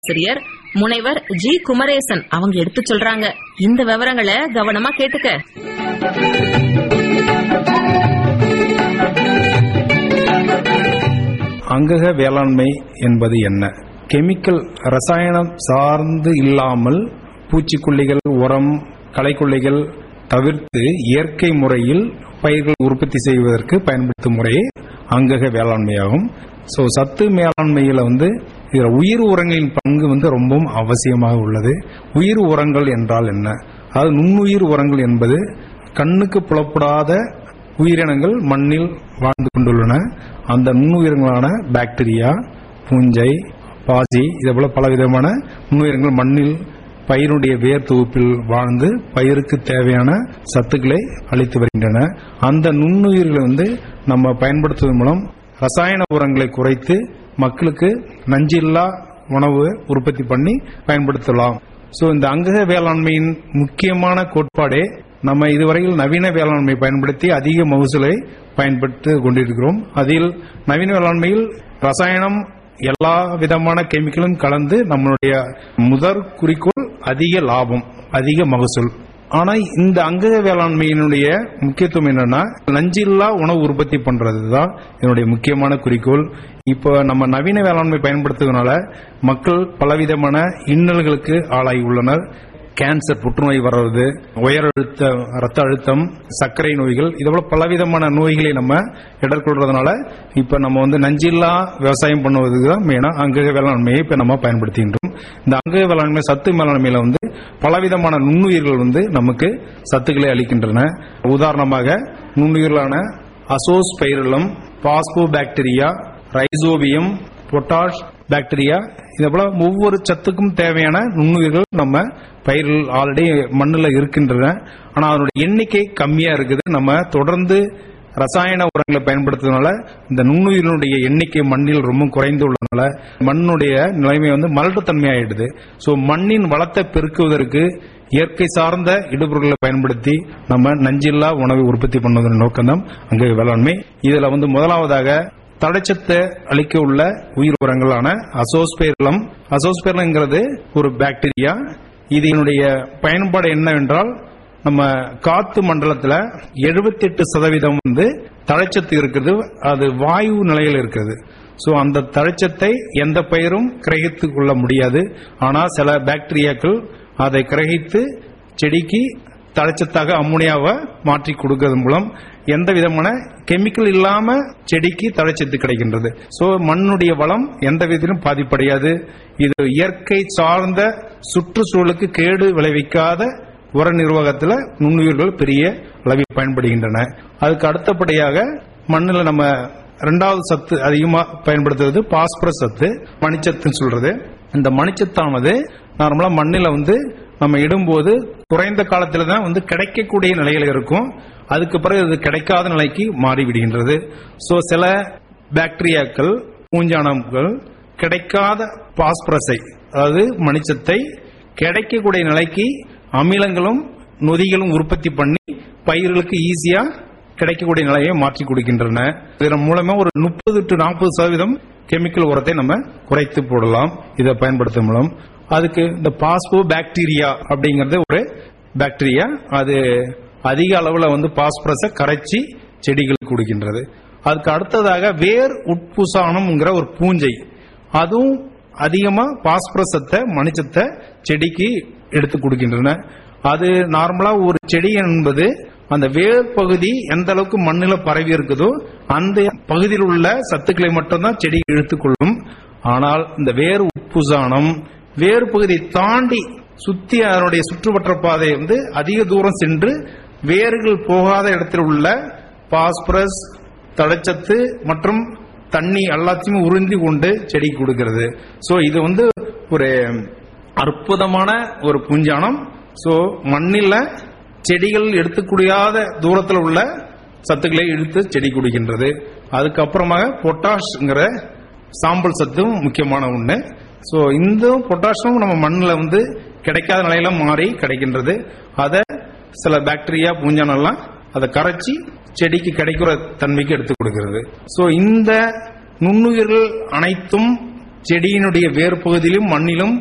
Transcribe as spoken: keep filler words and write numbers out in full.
ஆசிரியர் முனைவர் ஜி குமரேசன் அவங்க எடுத்து சொல்றாங்க. இந்த விவரங்களை கவனமா கேட்டுக்க. அங்கக வேளாண்மை என்பது என்ன? கெமிக்கல் ரசாயனம் சார்ந்து இல்லாமல் பூச்சிக்கொல்லிகள், உரம், களைக்கொல்லிகள் தவிர்த்து இயற்கை முறையில் பயிர்கள் உற்பத்தி செய்வதற்கு பயன்படுத்தும் முறையே அங்கக வேளாண்மையாகும். ஸோ சத்து மேலாண்மையில் வந்து இதில் உயிர் உரங்களின் பங்கு வந்து ரொம்பவும் அவசியமாக உள்ளது. உயிர் உரங்கள் என்றால் என்ன? அதாவது நுண்ணுயிர் உரங்கள் என்பது கண்ணுக்கு புலப்படாத உயிரினங்கள் மண்ணில் வாழ்ந்து கொண்டுள்ளன. அந்த நுண்ணுயிர்களான பாக்டீரியா, பூஞ்சை, பாசி, இதேபோல பல விதமான நுண்ணுயிர்கள் மண்ணில் பயிருடைய வேர் தொகுப்பில் வாழ்ந்து பயிருக்கு தேவையான சத்துக்களை அளித்து வருகின்றன. அந்த நுண்ணுயிர்களை வந்து நம்ம பயன்படுத்துவதன் மூலம் ரசாயன உரங்களை குறைத்து மக்களுக்கு நஞ்சில்லா உணவு உற்பத்தி பண்ணி பயன்படுத்தலாம். ஸோ இந்த அங்கக வேளாண்மையின் முக்கியமான கோட்பாடே நம்ம இதுவரையில் நவீன வேளாண்மை பயன்படுத்தி அதிக மகசூலை பயன்படுத்தி கொண்டிருக்கிறோம். அதில் நவீன வேளாண்மையில் ரசாயனம் எல்லா விதமான கெமிக்கலும் கலந்து நம்மளுடைய முதற் குறிக்கோள் அதிக லாபம், அதிக மகசூல். ஆனா இந்த அங்கக வேளாண்மையினுடைய முக்கியத்துவம் என்னன்னா நஞ்சில்லா உணவு உற்பத்தி பண்றதுதான் என்னுடைய முக்கியமான குறிக்கோள். இப்போ நம்ம நவீன வேளாண்மை பயன்படுத்துவதனால மக்கள் பலவிதமான இன்னல்களுக்கு ஆளாகி உள்ளனர். கேன்சர், புற்றுநோய் வர்றது, உயர் அழுத்த ரத்த அழுத்தம், சர்க்கரை நோய்கள், இதோட பலவிதமான நோய்களை நம்ம எதிர்கொள்றதுனால இப்ப நம்ம வந்து நஞ்சில்லா விவசாயம் பண்ணுவதுக்கு தான் மெயினா அங்கக வேளாண்மையை இப்ப நம்ம பயன்படுத்துகின்றோம். இந்த அங்கக வேளாண்மை சத்து மேலாண்மையில வந்து பலவிதமான நுண்ணுயிர்கள் வந்து நமக்கு சத்துக்களை அளிக்கின்றன. உதாரணமாக நுண்ணுயிர்களான azospirillum, phospho bacteria, rhizobium, potash bacteria, இதேபோல ஒவ்வொரு சத்துக்கும் தேவையான நுண்ணுயிர்கள் நம்ம பயிர்கள் ஆல்ரெடி மண்ணில் இருக்கின்றன. ஆனால் அதனுடைய எண்ணிக்கை கம்மியா இருக்குது. நம்ம தொடர்ந்து ரசாயன உரங்களை பயன்படுத்துறதுனால இந்த நுண்ணுயிரினுடைய எண்ணிக்கை மண்ணில் ரொம்ப குறைந்து உள்ளதுனால மண்ணுடைய நிலைமை வந்து மலட்டுத்தன்மை ஆயிடுது. ஸோ மண்ணின் வளத்தை பெருக்குவதற்கு இயற்கை சார்ந்த இடுபொருட்களை பயன்படுத்தி நம்ம நஞ்சில்லா உணவை உற்பத்தி பண்ணுவதன் நோக்கம்தான் அங்கக வேளாண்மை. இதுல வந்து முதலாவதாக தடைச்சத்தை அளிக்க உள்ள உயிர் உரங்களான அசோஸ்பைரிலம். அசோஸ்பைரிலம்ங்கிறது ஒரு பாக்டீரியா. இதனுடைய பயன்பாடு என்னவென்றால் நம்ம காத்து மண்டலத்தில் எழுபத்தி எட்டு சதவீதம் வந்து தழைச்சத்து இருக்கிறது. அது வாயு நிலையில் இருக்கிறது. ஸோ அந்த தழைச்சத்தை எந்த பயிரும் கிரகித்துக் கொள்ள முடியாது. ஆனால் சில பாக்டீரியாக்கள் அதை கிரகித்து செடிக்கு தழைச்சத்தாக அம்மோனியாவை மாற்றி கொடுக்கிறது மூலம் எந்த விதமான கெமிக்கல் இல்லாம செடிக்கு தழைச்சத்து கிடைக்கின்றது. சோ மண்ணுடைய வளம் எந்த விதத்திலும் பாதிப்படையாது. இது இயற்கை சார்ந்த சுற்றுச்சூழலுக்கு கேடு விளைவிக்காத உர நிர்வாகத்தில் நுண்ணுயிர்கள் பெரிய அளவில் பயன்படுகின்றன. அதுக்கு அடுத்தபடியாக மண்ணில் நம்ம இரண்டாவது சத்து அதிகமாக பயன்படுத்துவது பாஸ்பரஸ் சத்து, மணிச்சத்துன்னு சொல்றது. இந்த மணிச்சத்தானது நார்மலா மண்ணில் வந்து நம்ம இடும்போது குறைந்த காலத்தில் தான் வந்து கிடைக்கக்கூடிய நிலையில் இருக்கும். அதுக்கு பிறகு இது கிடைக்காத நிலைக்கு மாறிவிடுகின்றது. ஸோ சில பாக்டீரியாக்கள், பூஞ்சானங்கள் கிடைக்காத பாஸ்பரஸை, அதாவது மணிச்சத்தை கிடைக்கக்கூடிய நிலைக்கு அமிலங்களும் நொதிகளும் உற்பத்தி பண்ணி பயிர்களுக்கு ஈஸியா கிடைக்கக்கூடிய நிலையை மாற்றி கொடுக்கின்றன. இதன் மூலமா ஒரு முப்பது டு நாற்பது சதவீதம் கெமிக்கல் உரத்தை நம்ம குறைத்து போடலாம் இதை பயன்படுத்தும் மூலம். அதுக்கு இந்த பாஸ்போ பாக்டீரியா அப்படிங்கறது ஒரு பாக்டீரியா. அது அதிக அளவில் வந்து பாஸ்பரஸை கரைச்சி செடிகளுக்கு கொடுக்கின்றது. அதுக்கு அடுத்ததாக வேர் உட்புசானம்ங்கிற ஒரு பூஞ்சை, அதுவும் அதிகமா பாஸ்பரசத்தை மணிச்சத்தை செடிக்கு எடுத்து கொடுக்கின்றன. அது நார்மலா ஒரு செடி என்பது அந்த வேர் பகுதி எந்த அளவுக்கு மண்ணில் பரவி இருக்குதோ அந்த பகுதியில் உள்ள சத்துக்களை மட்டும்தான் செடி இழுத்துக்கொள்ளும். ஆனால் இந்த வேர் உட்புசானம் வேறு பகுதியை தாண்டி சுத்தி அதனுடைய சுற்றுவட்ட பாதை வந்து அதிக தூரம் சென்று வேர்கள் போகாத இடத்தில் உள்ள பாஸ்பரஸ், தழைச்சத்து மற்றும் தண்ணி எல்லாத்தையும் உறிஞ்சி கொண்டு செடி கொடுக்கிறது. சோ இது வந்து ஒரு அற்புதமான ஒரு பூஞ்சானம். சோ மண்ணில் செடிகள் எடுத்துக்கூடாத தூரத்தில் உள்ள சத்துக்களை இழுத்து செடி குடிக்கின்றது. அதுக்கப்புறமாக பொட்டாஷ்ங்கிற சாம்பல் சத்தும் முக்கியமான ஒண்ணு. சோ இந்த பொட்டாசியம் நம்ம மண்ணில் வந்து கிடைக்காத நிலையில மாறி கிடைக்கின்றது. அதை சில பாக்டீரியா, பூஞ்சானெல்லாம் அதை கரைச்சி செடிக்கு கிடைக்கிற தன்மைக்கு எடுத்து கொடுக்கிறது. சோ இந்த நுண்ணுயிர்கள் அனைத்தும் செடியினுடைய வேர் பகுதியிலும் மண்ணிலும்